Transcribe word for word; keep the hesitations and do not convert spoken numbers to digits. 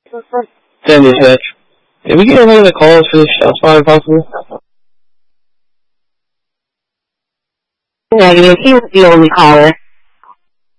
Send dispatch. Did we get any of the calls for the shots fired possible? Negative, he was the only caller.